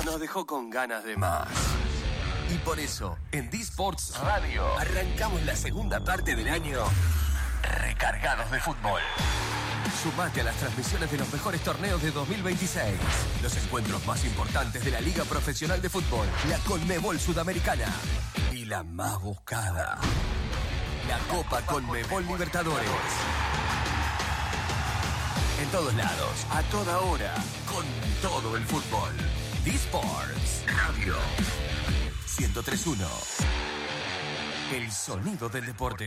nos dejó con ganas de más. Y por eso, en D-Sports Radio, arrancamos la segunda parte del año recargados de fútbol. Sumate a las transmisiones de los mejores torneos de 2026. Los encuentros más importantes de la Liga Profesional de Fútbol, la Conmebol Sudamericana y la más buscada, la Copa Conmebol Libertadores. En todos lados, a toda hora, con todo el fútbol. D-Sports Radio 103.1. El sonido del deporte.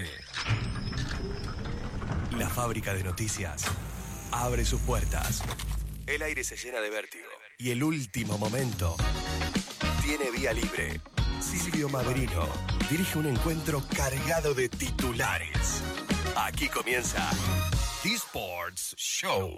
La fábrica de noticias abre sus puertas. El aire se llena de vértigo. Y el último momento tiene vía libre. Silvio Maverino dirige un encuentro cargado de titulares. Aquí comienza D-Sports Show.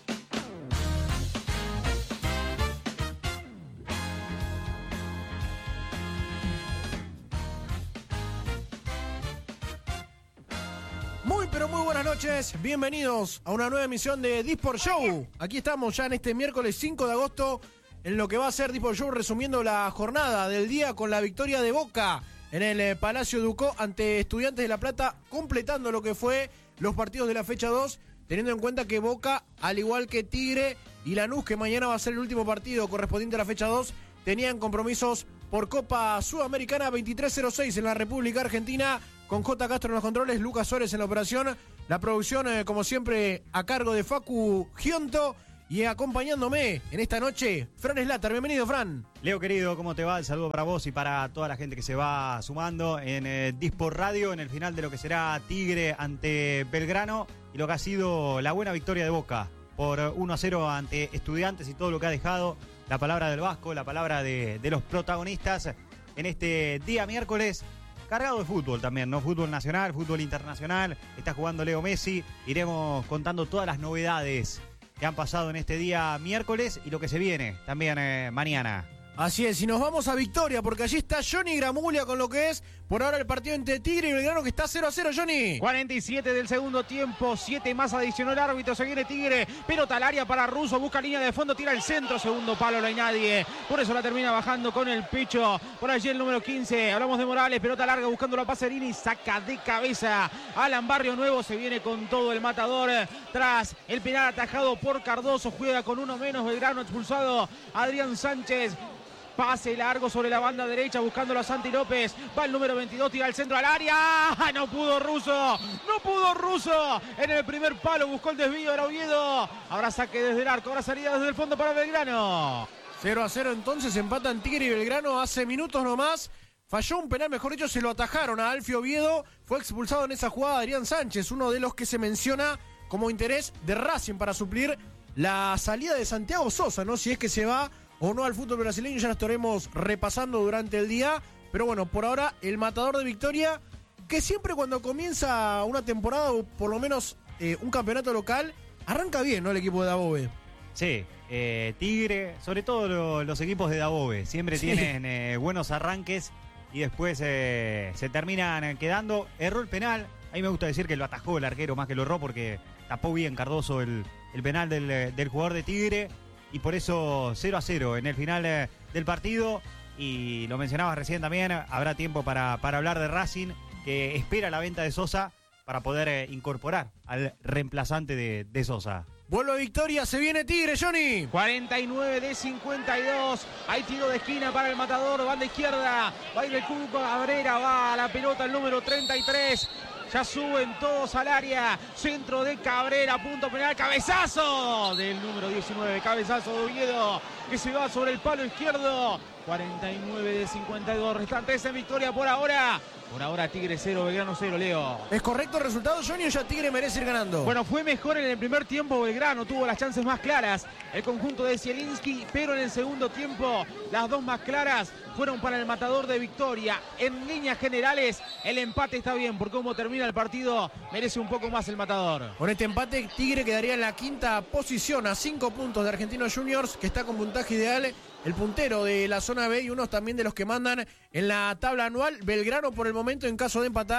Pero muy buenas noches, bienvenidos a una nueva emisión de D-Sports Show. Aquí estamos ya en este miércoles 5 de agosto en lo que va a ser D-Sports Show, resumiendo la jornada del día con la victoria de Boca en el Palacio Ducó ante Estudiantes de La Plata, completando lo que fue los partidos de la fecha 2, teniendo en cuenta que Boca, al igual que Tigre y Lanús, que mañana va a ser el último partido correspondiente a la fecha 2, tenían compromisos por Copa Sudamericana. 23:06 en la República Argentina, con J. Castro en los controles, Lucas Suárez en la operación, la producción como siempre a cargo de Facu Gionto, y acompañándome en esta noche, Fran Slater. Bienvenido, Fran. Leo, querido, ¿cómo te va? El saludo para vos y para toda la gente que se va sumando en D-Sport Radio, en el final de lo que será Tigre ante Belgrano, y lo que ha sido la buena victoria de Boca por 1-0 ante Estudiantes, y todo lo que ha dejado la palabra del Vasco, la palabra de los protagonistas en este día miércoles, cargado de fútbol también, ¿no? Fútbol nacional, fútbol internacional, está jugando Leo Messi, iremos contando todas las novedades que han pasado en este día miércoles y lo que se viene también mañana. Así es, y nos vamos a Victoria, porque allí está Johnny Gramuglia con lo que es por ahora el partido entre Tigre y Belgrano, que está 0-0, Johnny. 47 del segundo tiempo, 7 más adicionó el árbitro, se viene Tigre, pelota al área para Russo, busca línea de fondo, tira el centro, segundo palo, no hay nadie, por eso la termina bajando con el pecho, por allí el número 15, hablamos de Morales, pelota larga buscando la Pacerini, saca de cabeza Alan Barrio Nuevo, se viene con todo el matador, tras el penal atajado por Cardoso, juega con uno menos, Belgrano expulsado, Adrián Sánchez. Pase largo sobre la banda derecha buscándolo a Santi López. Va el número 22, tira el centro al área. No pudo Russo. En el primer palo buscó el desvío, era Oviedo. Ahora saque desde el arco, ahora salida desde el fondo para Belgrano. 0-0 entonces, empatan Tigre y Belgrano hace minutos nomás. Falló un penal, mejor dicho, se lo atajaron a Alfio Oviedo. Fue expulsado en esa jugada Adrián Sánchez, uno de los que se menciona como interés de Racing para suplir la salida de Santiago Sosa, ¿no? Si es que se va o no al fútbol brasileño, ya lo estaremos repasando durante el día. Pero bueno, por ahora el matador de Victoria, que siempre cuando comienza una temporada o por lo menos un campeonato local, arranca bien, ¿no? El equipo de Dabove. Sí, Tigre, sobre todo los equipos de Dabove, siempre tienen buenos arranques y después se terminan quedando. Erró el penal, a mí me gusta decir que lo atajó el arquero más que lo erró, porque tapó bien Cardoso el penal del jugador de Tigre. Y por eso 0-0 en el final del partido. Y lo mencionabas recién también, habrá tiempo para hablar de Racing, que espera la venta de Sosa para poder incorporar al reemplazante de Sosa. Vuelve a Victoria, se viene Tigre, Johnny. 49 de 52. Hay tiro de esquina para el matador, banda izquierda. Va a ir el Cuco Cabrera, va a la pelota el número 33. Ya suben todos al área. Centro de Cabrera, punto penal, cabezazo del número 19, cabezazo de Oviedo, que se va sobre el palo izquierdo. 49 de 52 restantes en Victoria por ahora. Por ahora Tigre 0, Belgrano 0, Leo. ¿Es correcto el resultado, Johnny, o ya Tigre merece ir ganando? Bueno, fue mejor en el primer tiempo Belgrano, tuvo las chances más claras el conjunto de Zielinski, pero en el segundo tiempo las dos más claras fueron para el matador de Victoria. En líneas generales el empate está bien, por cómo termina el partido merece un poco más el matador. Con este empate Tigre quedaría en la quinta posición a 5 puntos de Argentinos Juniors, que está con puntaje ideal, el puntero de la zona B y unos también de los que mandan en la tabla anual. Belgrano por el momento, en caso de empatar,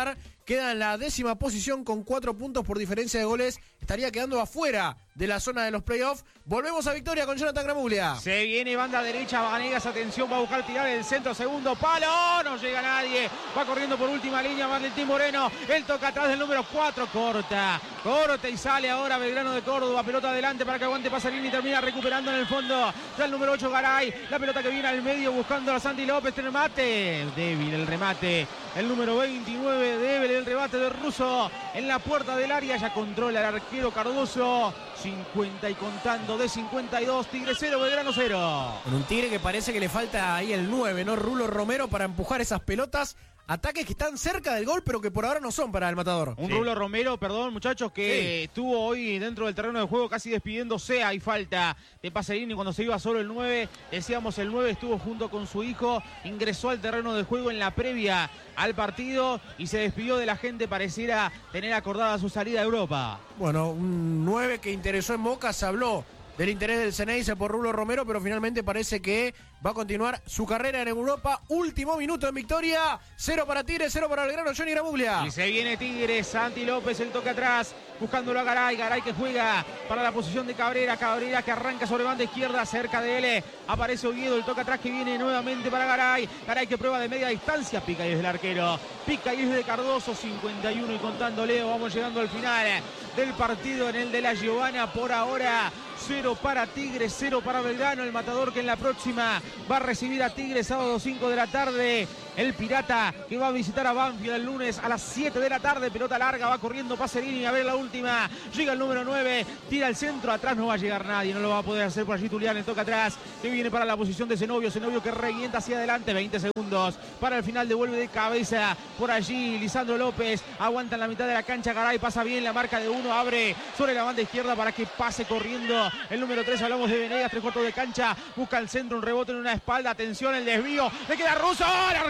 queda en la 10ª posición con 4 puntos por diferencia de goles. Estaría quedando afuera de la zona de los playoffs. Volvemos a Victoria con Jonathan Gramuglia. Se viene banda derecha, Vanegas, atención, va a buscar tirar el centro, segundo palo, no llega nadie, va corriendo por última línea Valentín Moreno, él toca atrás del número 4, corta y sale ahora Belgrano de Córdoba, pelota adelante para que aguante Pasarini y termina recuperando en el fondo, ya el número 8 Garay, la pelota que viene al medio buscando a Santi López, remate, débil el remate, el número 29, débil el remate de Russo, en la puerta del área, ya controla el arquero Cardoso, 50 y contando de 52, Tigre 0, Belgrano 0. Con un Tigre que parece que le falta ahí el 9, ¿no? Rulo Romero para empujar esas pelotas. Ataques que están cerca del gol, pero que por ahora no son para el Matador. Un Rulo Romero, perdón, muchachos, que estuvo hoy dentro del terreno de juego casi despidiéndose. Hay falta de Paserini cuando se iba solo el 9. Decíamos, el 9 estuvo junto con su hijo, ingresó al terreno de juego en la previa al partido y se despidió de la gente. Pareciera tener acordada su salida a Europa. Bueno, un 9 que interesó en Boca, se habló del interés del Ceneice por Rulo Romero, pero finalmente parece que va a continuar su carrera en Europa. Último minuto en Victoria. 0 para Tigre, 0 para Belgrano. Johnny Gramuglia. Y se viene Tigre, Santi López, el toque atrás, buscándolo a Garay. Garay que juega para la posición de Cabrera. Cabrera que arranca sobre banda izquierda, cerca de él. Aparece Oviedo, el toque atrás que viene nuevamente para Garay. Garay que prueba de media distancia, pica y es del arquero. Pica y es de Cardoso, 51 y contando Leo. Vamos llegando al final del partido en el de la Giovanna. Por ahora 0 para Tigre, 0 para Belgrano. El Matador que en la próxima va a recibir a Tigre sábado 5 de la tarde. El Pirata que va a visitar a Banfield el lunes a las 7 de la tarde. Pelota larga, va corriendo Paserini a ver la última. Llega el número 9, tira al centro, atrás no va a llegar nadie, no lo va a poder hacer por allí Tulián. El toca atrás que viene para la posición de Zenobio. Zenobio que revienta hacia adelante, 20 segundos para el final, devuelve de cabeza por allí Lisandro López. Aguanta en la mitad de la cancha Garay, pasa bien la marca de 1, abre sobre la banda izquierda para que pase corriendo el número 3. Hablamos de Venegas, 3/4 de cancha, busca el centro, un rebote en una espalda, atención el desvío, le queda Russo,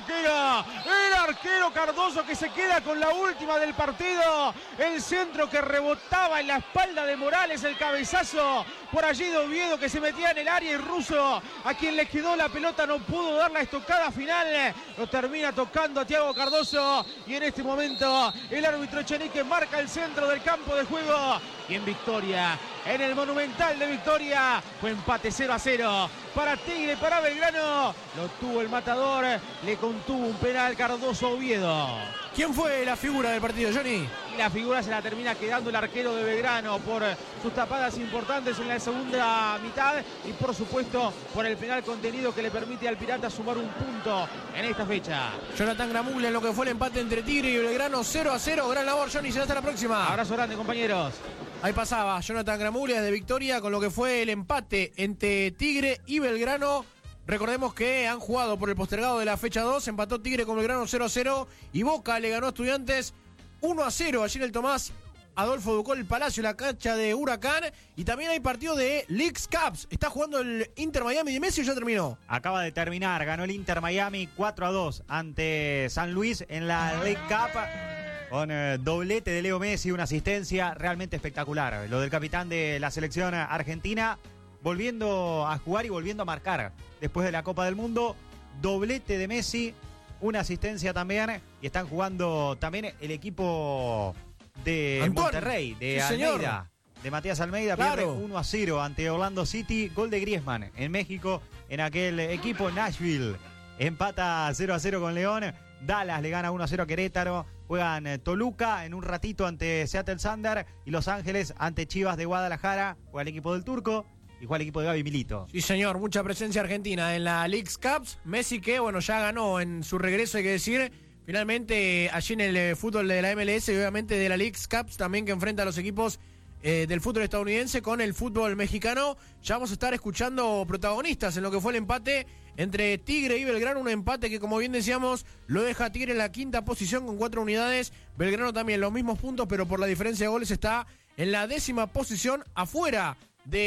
el arquero Cardoso que se queda con la última del partido, el centro que rebotaba en la espalda de Morales, el cabezazo por allí de Oviedo que se metía en el área y Russo, a quien le quedó la pelota, no pudo dar la estocada final, lo termina tocando a Thiago Cardoso y en este momento el árbitro Echenique marca el centro del campo de juego y en Victoria, en el Monumental de Victoria, fue empate 0-0 para Tigre, para Belgrano, lo tuvo el Matador, le contuvo un penal Cardoso Oviedo. ¿Quién fue la figura del partido, Johnny? Y la figura se la termina quedando el arquero de Belgrano por sus tapadas importantes en la segunda mitad y por supuesto por el penal contenido que le permite al Pirata sumar un punto en esta fecha. Jonathan Gramuglia en lo que fue el empate entre Tigre y Belgrano, 0-0. Gran labor, Johnny, será hasta la próxima. Abrazo grande, compañeros. Ahí pasaba Jonathan Gramuglia desde Victoria con lo que fue el empate entre Tigre y Belgrano. Recordemos que han jugado por el postergado de la fecha 2, empató Tigre con Belgrano 0-0 y Boca le ganó a Estudiantes 1-0 allí en el Tomás Adolfo Ducol Palacio, la cancha de Huracán. Y también hay partido de Leagues Cups. ¿Está jugando el Inter Miami de Messi o ya terminó? Acaba de terminar, ganó el Inter Miami 4-2 ante San Luis en la League Cup. Con doblete de Leo Messi, una asistencia realmente espectacular. Lo del capitán de la selección argentina, volviendo a jugar y volviendo a marcar. Después de la Copa del Mundo, doblete de Messi, una asistencia también. Y están jugando también el equipo de Antoine, Monterrey, de sí, Almeida. De Matías Almeida, claro. Pierde 1-0 ante Orlando City. Gol de Griezmann en México, en aquel equipo. Nashville empata 0-0 con León. Dallas le gana 1-0 a Querétaro. Juegan Toluca en un ratito ante Seattle Sander. Y Los Ángeles ante Chivas de Guadalajara. Juega el equipo del Turco y juega el equipo de Gaby Milito. Sí, señor, mucha presencia argentina en la Leagues Cups. Messi que, bueno, ya ganó en su regreso, hay que decir. Finalmente, allí en el fútbol de la MLS y obviamente de la Leagues Cups también, que enfrenta a los equipos del fútbol estadounidense con el fútbol mexicano. Ya vamos a estar escuchando protagonistas en lo que fue el empate entre Tigre y Belgrano, un empate que, como bien decíamos, lo deja a Tigre en la 5ª posición con 4 unidades, Belgrano también los mismos puntos, pero por la diferencia de goles está en la 10ª posición, afuera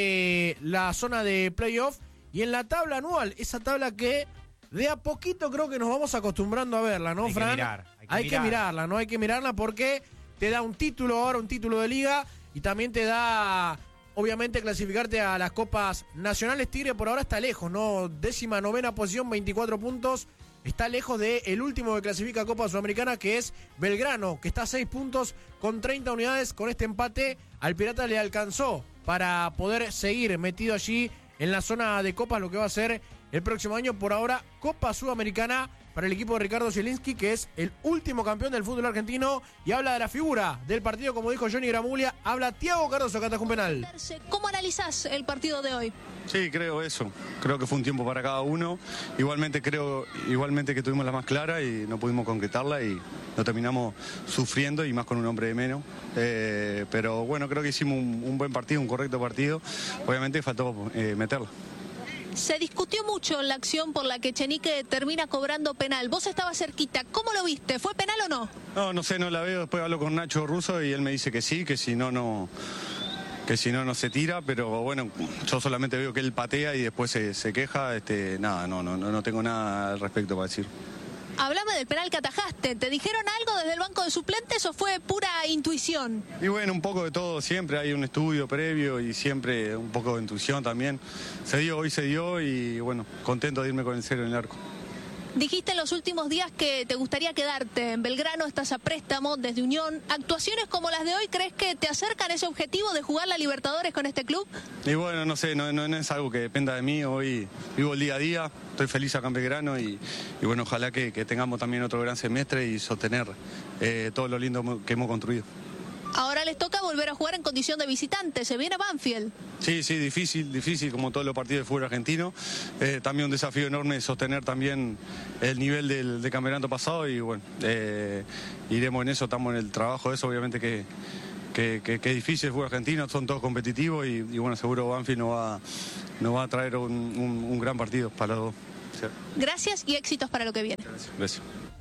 de la zona de playoff. Y en la tabla anual, esa tabla que de a poquito creo que nos vamos acostumbrando a verla, ¿no, Fran? Hay que mirarla, ¿no? Hay que mirarla porque te da un título ahora, un título de liga, y también te da, obviamente, clasificarte a las copas nacionales. Tigre por ahora está lejos, ¿no? 19ª posición, 24 puntos. está lejos del último que clasifica a Copa Sudamericana, que es Belgrano, que está a 6 puntos con 30 unidades. Con este empate al Pirata le alcanzó para poder seguir metido allí en la zona de Copas, lo que va a ser el próximo año. Por ahora, Copa Sudamericana para el equipo de Ricardo Zielinski, que es el último campeón del fútbol argentino. Y habla de la figura del partido, como dijo Johnny Gramuglia, habla Thiago Cardoso, que atajó un penal. ¿Cómo analizás el partido de hoy? Sí, creo eso. Creo que fue un tiempo para cada uno. Igualmente que tuvimos la más clara y no pudimos concretarla y lo terminamos sufriendo, y más con un hombre de menos. Pero bueno, creo que hicimos un buen partido, un correcto partido. Obviamente faltó meterla. Se discutió mucho en la acción por la que Echenique termina cobrando penal. Vos estabas cerquita. ¿Cómo lo viste? ¿Fue penal o no? No sé, no la veo. Después hablo con Nacho Russo y él me dice que sí, que si no se tira, pero bueno, yo solamente veo que él patea y después se queja. No tengo nada al respecto para decir. Hablame del penal que atajaste. ¿Te dijeron algo desde el banco de suplentes o fue pura intuición? Y bueno, un poco de todo. Siempre hay un estudio previo y siempre un poco de intuición también. Hoy se dio y bueno, contento de irme con el 0 en el arco. Dijiste en los últimos días que te gustaría quedarte en Belgrano, estás a préstamo desde Unión. ¿Actuaciones como las de hoy crees que te acercan a ese objetivo de jugar la Libertadores con este club? Y bueno, no sé, no es algo que dependa de mí. Hoy vivo el día a día, estoy feliz acá en Belgrano y bueno, ojalá que tengamos también otro gran semestre y sostener todo lo lindo que hemos construido. Ahora les toca volver a jugar en condición de visitante, se viene Banfield. Sí, difícil como todos los partidos de fútbol argentino. También un desafío enorme sostener también el nivel del campeonato pasado y bueno, iremos en eso, estamos en el trabajo de eso, obviamente que es difícil el fútbol argentino, son todos competitivos y bueno, seguro Banfield nos va a traer un gran partido para los dos. Sí. Gracias y éxitos para lo que viene. Gracias.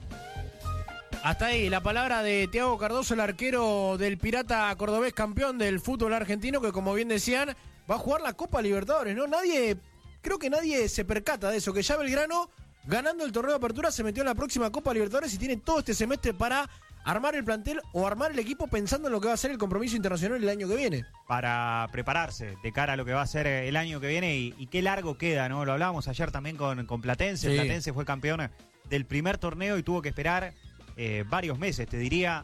Hasta ahí la palabra de Thiago Cardoso, el arquero del Pirata cordobés, campeón del fútbol argentino, que como bien decían, va a jugar la Copa Libertadores, ¿no? Creo que nadie se percata de eso, que ya Belgrano, ganando el torneo de apertura, se metió en la próxima Copa Libertadores y tiene todo este semestre para armar el plantel o armar el equipo pensando en lo que va a ser el compromiso internacional el año que viene. Para prepararse de cara a lo que va a ser el año que viene y qué largo queda, ¿no? Lo hablábamos ayer también con Platense. Sí. Platense fue campeón del primer torneo y tuvo que esperar varios meses, te diría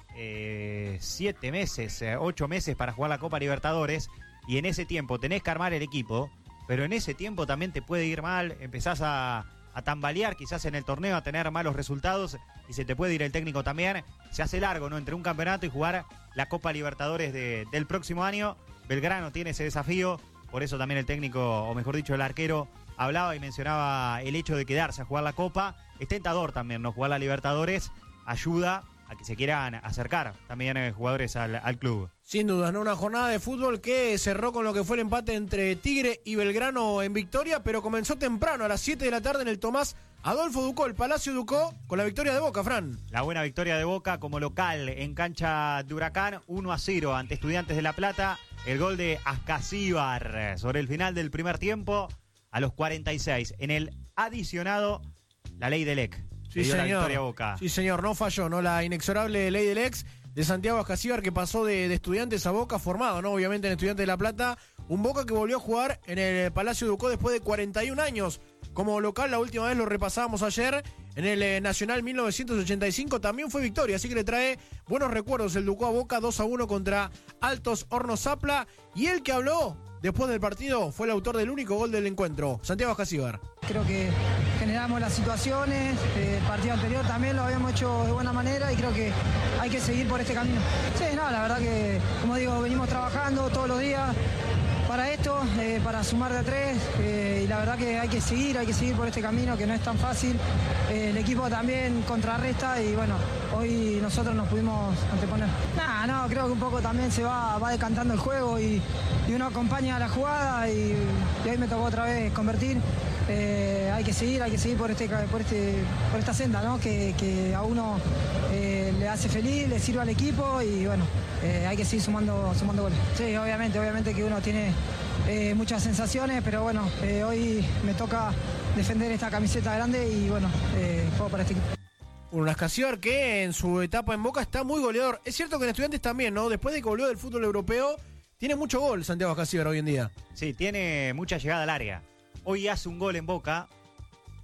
7 meses, 8 meses para jugar la Copa Libertadores, y en ese tiempo tenés que armar el equipo, pero en ese tiempo también te puede ir mal, empezás a tambalear quizás en el torneo, a tener malos resultados y se te puede ir el técnico también. Se hace largo, ¿no? Entre un campeonato y jugar la Copa Libertadores del próximo año. Belgrano tiene ese desafío, por eso también el técnico, o mejor dicho el arquero, hablaba y mencionaba el hecho de quedarse a jugar la Copa. Es tentador también, ¿no? Jugar la Libertadores ayuda a que se quieran acercar también jugadores al club. Sin dudas, ¿no? Una jornada de fútbol que cerró con lo que fue el empate entre Tigre y Belgrano en victoria, pero comenzó temprano, a las 7 de la tarde en el Tomás Adolfo Ducó, el Palacio Ducó, con la victoria de Boca, Fran. La buena victoria de Boca como local en cancha de Huracán, 1-0 ante Estudiantes de La Plata. El gol de Ascasíbar sobre el final del primer tiempo, a los 46. En el adicionado, la ley del EC. Sí, señor. La victoria a Boca. Sí, señor, no falló, ¿no? La inexorable ley del ex de Santiago Ascasíbar, que pasó de Estudiantes a Boca, formado, ¿no? Obviamente en Estudiantes de La Plata. Un Boca que volvió a jugar en el Palacio Ducó después de 41 años como local. La última vez lo repasábamos ayer en el Nacional 1985. También fue victoria, así que le trae buenos recuerdos el Ducó a Boca, 2-1 contra Altos Hornos Zapla. Y el que habló después del partido fue el autor del único gol del encuentro, Santiago Ascasíbar. Creo que generamos las situaciones, el partido anterior también lo habíamos hecho de buena manera y creo que hay que seguir por este camino. Sí, no, la verdad que, como digo, venimos trabajando todos los días para esto, para sumar de a 3 y la verdad que hay que seguir por este camino que no es tan fácil. El equipo también contrarresta y bueno, hoy nosotros nos pudimos anteponer. No, creo que un poco también se va decantando el juego y uno acompaña a la jugada y hoy me tocó otra vez convertir. Hay que seguir por esta senda, ¿no? Que a uno le hace feliz, le sirve al equipo y bueno, hay que seguir sumando goles. Sí, obviamente que uno tiene muchas sensaciones, pero bueno, hoy me toca defender esta camiseta grande y bueno, juego para este equipo. Un Ascasíbar que en su etapa en Boca está muy goleador. Es cierto que en Estudiantes también, ¿no? Después de que volvió del fútbol europeo, tiene mucho gol Santiago Ascasíbar hoy en día. Sí, tiene mucha llegada al área. Hoy hace un gol en Boca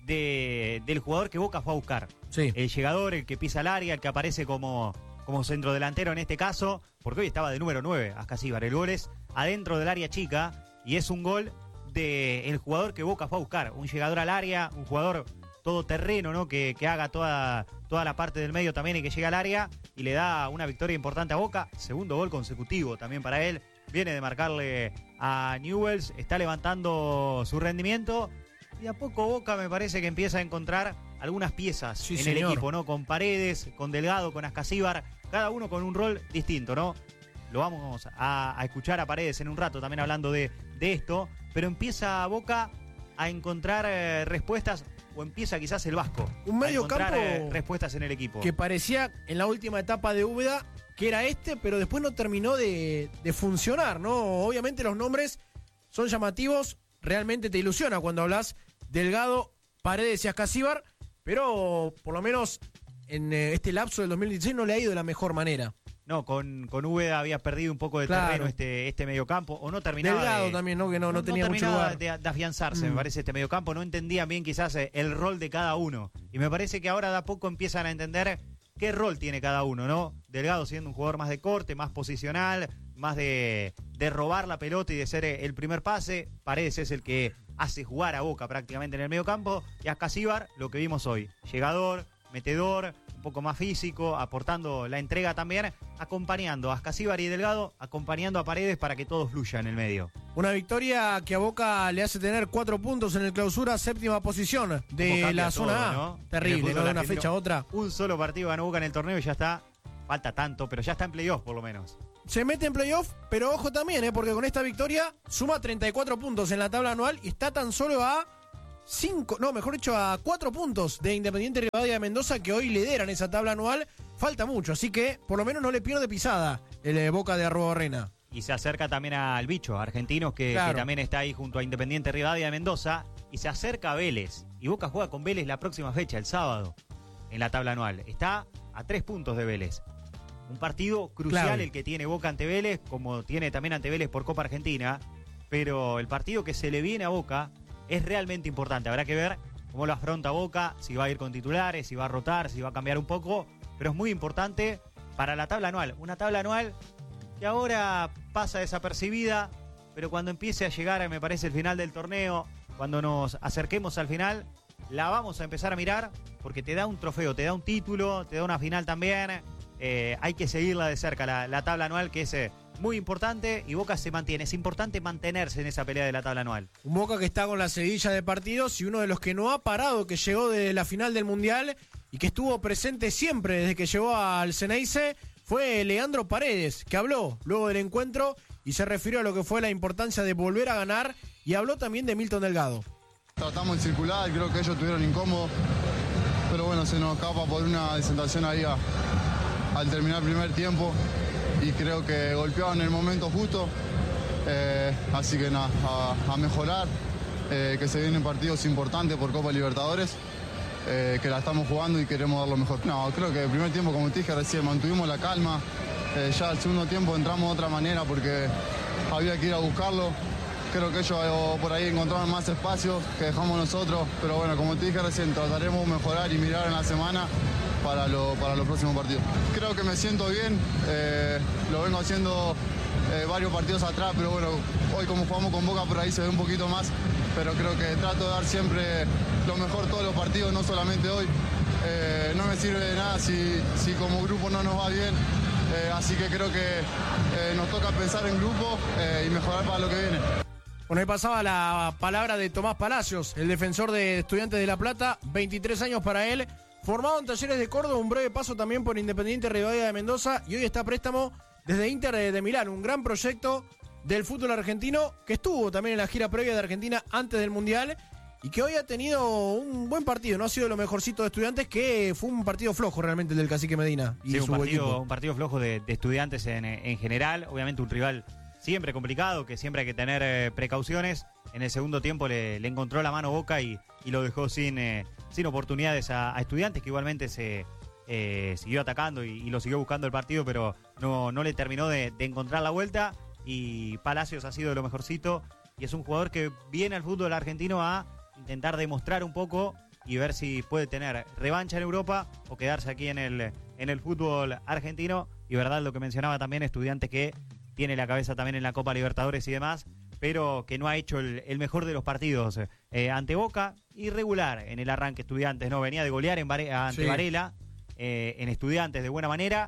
del jugador que Boca fue a buscar. Sí. El llegador, el que pisa el área, el que aparece como centrodelantero en este caso, porque hoy estaba de número 9, Ascasíbar. El gol es adentro del área chica y es un gol del jugador que Boca fue a buscar. Un llegador al área, un jugador todoterreno, ¿no? Que haga toda la parte del medio también y que llegue al área y le da una victoria importante a Boca. Segundo gol consecutivo también para él. Viene de marcarle a Newells, está levantando su rendimiento y a poco Boca me parece que empieza a encontrar algunas piezas en el equipo, ¿no? Con Paredes, con Delgado, con Ascasíbar, cada uno con un rol distinto, ¿no? Lo vamos a escuchar a Paredes en un rato también hablando de esto, pero empieza Boca a encontrar respuestas, o empieza quizás el Vasco un medio campo respuestas en el equipo. Que parecía en la última etapa de Úbeda que era pero después no terminó de funcionar, ¿no? Obviamente los nombres son llamativos, realmente te ilusiona cuando hablas Delgado, Paredes y Ascasíbar, pero por lo menos en este lapso del 2016 no le ha ido de la mejor manera. No, con Úbeda había perdido un poco de terreno este mediocampo, o no terminaba Delgado también, ¿no? Que no tenía mucho lugar de afianzarse, me parece, este mediocampo. No entendían bien quizás el rol de cada uno. Y me parece que ahora de a poco empiezan a entender qué rol tiene cada uno, ¿no? Delgado siendo un jugador más de corte, más posicional, más de robar la pelota y de ser el primer pase. Paredes es el que hace jugar a Boca prácticamente en el mediocampo. Y Ascasíbar, lo que vimos hoy, llegador, metedor, un poco más físico, aportando la entrega también, acompañando a Ascasíbar y Delgado, acompañando a Paredes para que todo fluya en el medio. Una victoria que a Boca le hace tener 4 puntos en el clausura, 7ª posición de la zona A. ¿No? Terrible, ¿no? De una fecha a otra. Un solo partido ganó Boca en el torneo y ya está, falta tanto, pero ya está en playoff por lo menos. Se mete en playoff, pero ojo también, porque con esta victoria suma 34 puntos en la tabla anual y está tan solo a 4 puntos de Independiente Rivadavia de Mendoza, que hoy lideran esa tabla anual. Falta mucho, así que por lo menos no le pierde pisada el Boca de Arruabarrena. Y se acerca también al bicho, Argentinos, que también está ahí junto a Independiente Rivadavia de Mendoza. Y se acerca a Vélez. Y Boca juega con Vélez la próxima fecha, el sábado, en la tabla anual. Está a 3 puntos de Vélez. Un partido crucial el que tiene Boca ante Vélez, como tiene también ante Vélez por Copa Argentina. Pero el partido que se le viene a Boca es realmente importante. Habrá que ver cómo lo afronta Boca, si va a ir con titulares, si va a rotar, si va a cambiar un poco. Pero es muy importante para la tabla anual. Una tabla anual que ahora pasa desapercibida, pero cuando empiece a llegar, me parece, el final del torneo, cuando nos acerquemos al final, la vamos a empezar a mirar, porque te da un trofeo, te da un título, te da una final también. Hay que seguirla de cerca, la tabla anual, que es muy importante, y Boca se mantiene. Es importante mantenerse en esa pelea de la tabla anual. Un Boca que está con la seguilla de partidos y uno de los que no ha parado, que llegó de la final del Mundial y que estuvo presente siempre desde que llegó al Ceneice, fue Leandro Paredes, que habló luego del encuentro y se refirió a lo que fue la importancia de volver a ganar, y habló también de Milton Delgado. Tratamos de circular, creo que ellos estuvieron incómodos, pero bueno, se nos escapa por una descentración ahí al terminar el primer tiempo, y creo que golpearon en el momento justo, así que nada, a mejorar, que se vienen partidos importantes por Copa Libertadores, que la estamos jugando y queremos dar lo mejor. No, creo que el primer tiempo, como te dije recién, mantuvimos la calma, ya el segundo tiempo entramos de otra manera porque había que ir a buscarlo. Creo que ellos por ahí encontraron más espacios que dejamos nosotros, pero bueno, como te dije recién, trataremos de mejorar y mirar en la semana para los próximos partidos. Creo que me siento bien, lo vengo haciendo varios partidos atrás, pero bueno, hoy como jugamos con Boca por ahí se ve un poquito más, pero creo que trato de dar siempre lo mejor todos los partidos, no solamente hoy. No me sirve de nada si como grupo no nos va bien, así que creo que nos toca pensar en grupo y mejorar para lo que viene. Bueno, ahí pasaba la palabra de Tomás Palacios, el defensor de Estudiantes de La Plata, 23 años para él, formado en Talleres de Córdoba, un breve paso también por Independiente Rivadavia de Mendoza, y hoy está a préstamo desde Inter de Milán, un gran proyecto del fútbol argentino, que estuvo también en la gira previa de Argentina antes del Mundial, y que hoy ha tenido un buen partido. No ha sido lo mejorcito de Estudiantes, que fue un partido flojo realmente el del Cacique Medina y sí, su equipo. Un partido flojo de Estudiantes en general, obviamente un rival siempre complicado, que siempre hay que tener precauciones. En el segundo tiempo le encontró la mano Boca y lo dejó sin oportunidades a Estudiantes, que igualmente se siguió atacando y lo siguió buscando el partido, pero no le terminó de encontrar la vuelta, y Palacios ha sido lo mejorcito, y es un jugador que viene al fútbol argentino a intentar demostrar un poco y ver si puede tener revancha en Europa o quedarse aquí en el fútbol argentino. Y verdad lo que mencionaba también, Estudiantes que tiene la cabeza también en la Copa Libertadores y demás, pero que no ha hecho el mejor de los partidos ante Boca. Irregular en el arranque Estudiantes, ¿no? Venía de golear ante Varela, en Estudiantes de buena manera,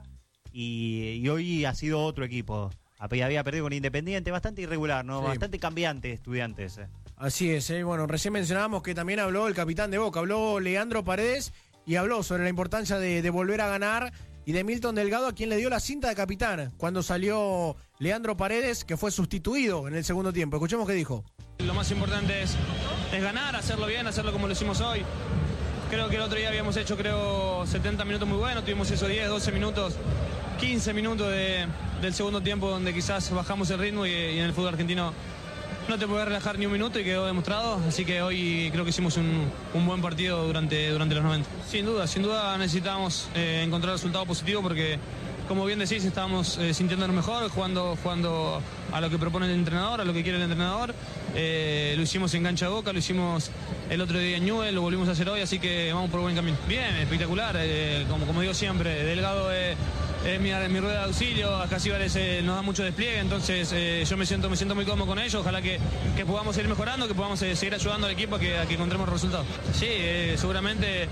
y hoy ha sido otro equipo. Había perdido con Independiente, bastante irregular, ¿no? Sí. Bastante cambiante Estudiantes. Así es, bueno, recién mencionábamos que también habló el capitán de Boca, habló Leandro Paredes y habló sobre la importancia de volver a ganar, y de Milton Delgado, a quien le dio la cinta de capitán cuando salió Leandro Paredes, que fue sustituido en el segundo tiempo. Escuchemos qué dijo. Lo más importante es ganar, hacerlo bien, hacerlo como lo hicimos hoy. Creo que el otro día habíamos hecho 70 minutos muy buenos, tuvimos esos 10, 12 minutos, 15 minutos del segundo tiempo donde quizás bajamos el ritmo y en el fútbol argentino no te puedes relajar ni un minuto y quedó demostrado, así que hoy creo que hicimos un buen partido durante los 90. Sin duda necesitamos encontrar resultados positivos porque, como bien decís, estábamos sintiéndonos mejor, jugando a lo que propone el entrenador, a lo que quiere el entrenador. Lo hicimos en cancha de Boca, lo hicimos el otro día en Newell, lo volvimos a hacer hoy, así que vamos por buen camino. Bien, espectacular, como digo siempre, Delgado es mi rueda de auxilio, a Casíbar nos da mucho despliegue, entonces yo me siento muy cómodo con ellos, ojalá que podamos seguir mejorando, que podamos seguir ayudando al equipo a que encontremos resultados. Sí, seguramente,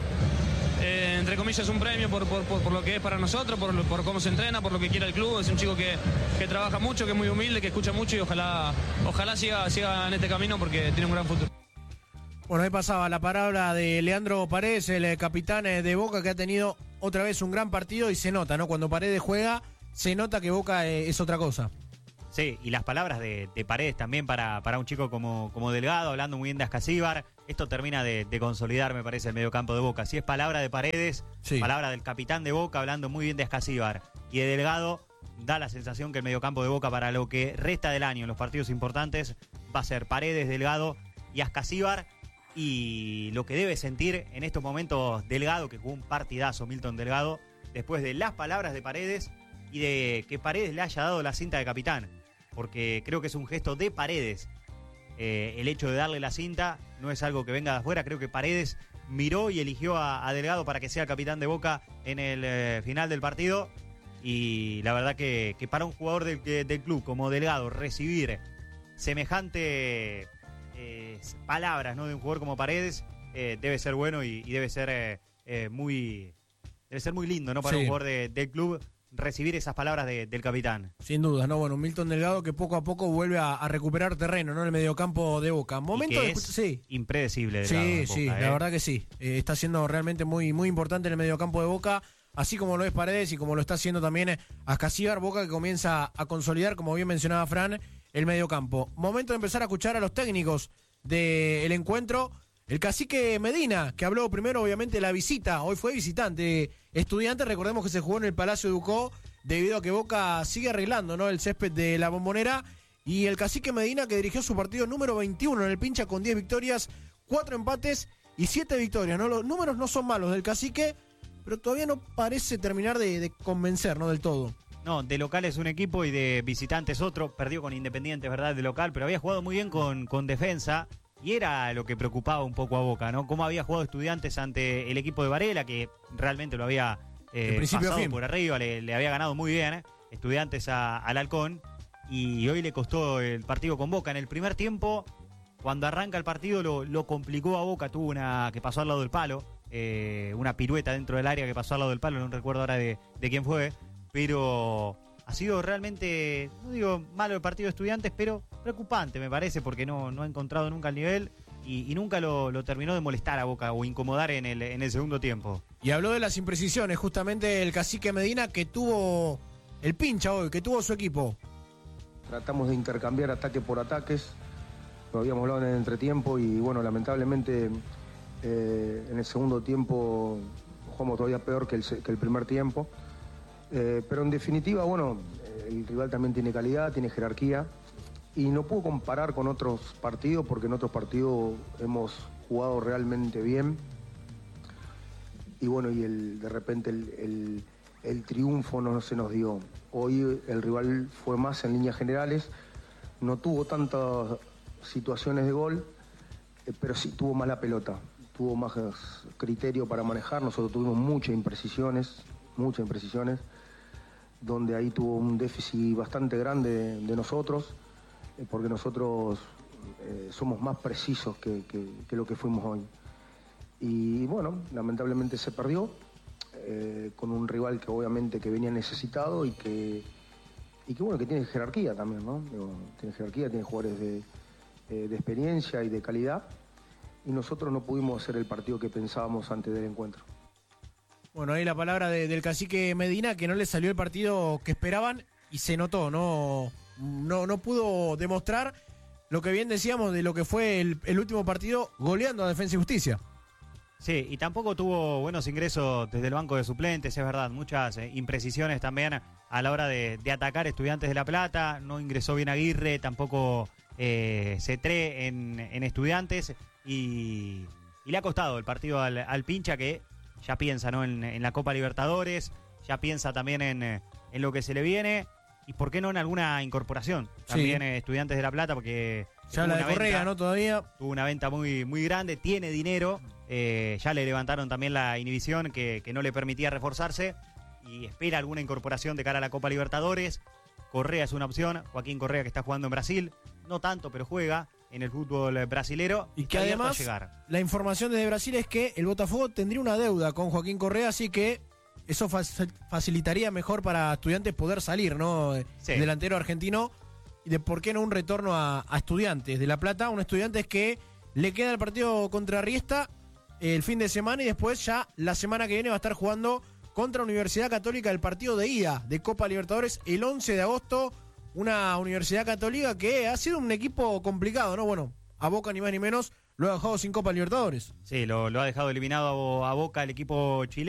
entre comillas, un premio por lo que es para nosotros, por cómo se entrena, por lo que quiere el club. Es un chico que trabaja mucho, que es muy humilde, que escucha mucho, y ojalá siga en este camino porque tiene un gran futuro. Bueno, ahí pasaba la palabra de Leandro Paredes, el capitán de Boca, que ha tenido otra vez un gran partido, y se nota, ¿no? Cuando Paredes juega, se nota que Boca es otra cosa. Sí, y las palabras de Paredes también para un chico como Delgado, hablando muy bien de Ascasíbar. Esto termina de consolidar, me parece, el mediocampo de Boca. Si es palabra de Paredes, sí, palabra del capitán de Boca, hablando muy bien de Ascasíbar y de Delgado, da la sensación que el mediocampo de Boca para lo que resta del año en los partidos importantes va a ser Paredes, Delgado y Ascasíbar. Y lo que debe sentir en estos momentos Delgado, que jugó un partidazo Milton Delgado, después de las palabras de Paredes y de que Paredes le haya dado la cinta de capitán, porque creo que es un gesto de Paredes. El hecho de darle la cinta no es algo que venga de afuera, creo que Paredes miró y eligió a Delgado para que sea capitán de Boca en el final del partido, y la verdad que para un jugador del club como Delgado recibir semejante palabras, ¿no?, de un jugador como Paredes, debe ser bueno y debe ser muy lindo, ¿no?, para un jugador del club recibir esas palabras del capitán. Sin duda, ¿no? Bueno, Milton Delgado que poco a poco vuelve a recuperar terreno, ¿no?, en el mediocampo de Boca. Momento de impredecible. Delgado sí, Boca, la verdad que sí. Está siendo realmente muy, muy importante en el mediocampo de Boca, así como lo es Paredes y como lo está haciendo también Ascasíbar. Boca que comienza a consolidar, como bien mencionaba Fran, el mediocampo. Momento de empezar a escuchar a los técnicos del encuentro. El cacique Medina, que habló primero obviamente de la visita, hoy fue visitante Estudiantes, recordemos que se jugó en el Palacio Ducó debido a que Boca sigue arreglando, ¿no?, el césped de la Bombonera, y el cacique Medina que dirigió su partido número 21 en el Pincha con 10 victorias, 4 empates y 7 victorias, ¿no? Los números no son malos del cacique, pero todavía no parece terminar de convencer, ¿no?, del todo. No, de local es un equipo y de visitantes otro. Perdió con Independiente, ¿verdad?, de local, pero había jugado muy bien con defensa, y era lo que preocupaba un poco a Boca, ¿no? Cómo había jugado Estudiantes ante el equipo de Varela, que realmente lo había pasado por arriba, le había ganado muy bien, Estudiantes al Halcón, y hoy le costó el partido con Boca. En el primer tiempo, cuando arranca el partido, lo complicó a Boca, tuvo una que pasó al lado del palo, una pirueta dentro del área que pasó al lado del palo, no recuerdo ahora de quién fue, pero ha sido realmente, no digo malo el partido de Estudiantes, pero preocupante me parece, porque no ha encontrado nunca el nivel y nunca lo terminó de molestar a Boca o incomodar en el segundo tiempo. Y habló de las imprecisiones justamente el cacique Medina, que tuvo el pincha hoy, que tuvo su equipo. Tratamos de intercambiar ataque por ataques, lo habíamos hablado en el entretiempo, y bueno, lamentablemente en el segundo tiempo jugamos todavía peor que el primer tiempo. Pero en definitiva, bueno, el rival también tiene calidad, tiene jerarquía, y no puedo comparar con otros partidos porque en otros partidos hemos jugado realmente bien, y bueno, y de repente el triunfo no se nos dio. Hoy el rival fue más en líneas generales, no tuvo tantas situaciones de gol, pero sí tuvo más la pelota, tuvo más criterio para manejar. Nosotros tuvimos muchas imprecisiones, donde ahí tuvo un déficit bastante grande de nosotros, porque nosotros somos más precisos que lo que fuimos hoy. Y bueno, lamentablemente se perdió, con un rival que obviamente que venía necesitado y que bueno, que tiene jerarquía también, ¿no? Tiene jerarquía, tiene jugadores de experiencia y de calidad, y nosotros no pudimos hacer el partido que pensábamos antes del encuentro. Bueno, ahí la palabra del cacique Medina, que no le salió el partido que esperaban y se notó, no pudo demostrar lo que bien decíamos de lo que fue el último partido goleando a Defensa y Justicia. Sí, y tampoco tuvo buenos ingresos desde el banco de suplentes, es verdad, muchas imprecisiones también a la hora de atacar Estudiantes de La Plata, no ingresó bien Aguirre, tampoco Cetré en Estudiantes, y le ha costado el partido al Pincha, que ya piensa, ¿no?, en la Copa Libertadores, ya piensa también en lo que se le viene, y por qué no en alguna incorporación también. Sí. Estudiantes de La Plata, porque ya la de Correa, ¿no? Todavía tuvo una venta muy, muy grande, tiene dinero, ya le levantaron también la inhibición que no le permitía reforzarse, y espera alguna incorporación de cara a la Copa Libertadores. Correa es una opción, Joaquín Correa, que está jugando en Brasil, no tanto, pero juega en el fútbol brasilero, y que además la información desde Brasil es que el Botafogo tendría una deuda con Joaquín Correa, así que eso facilitaría mejor para Estudiantes poder salir, ¿no? Sí. El delantero argentino, y de por qué no un retorno a Estudiantes de La Plata, un Estudiantes que le queda el partido contra Riesta el fin de semana, y después ya la semana que viene va a estar jugando contra Universidad Católica el partido de ida de Copa Libertadores el 11 de agosto, una Universidad Católica que ha sido un equipo complicado, ¿no? Bueno, a Boca ni más ni menos lo ha dejado sin Copa Libertadores. Sí, lo ha dejado eliminado a Boca el equipo chileno.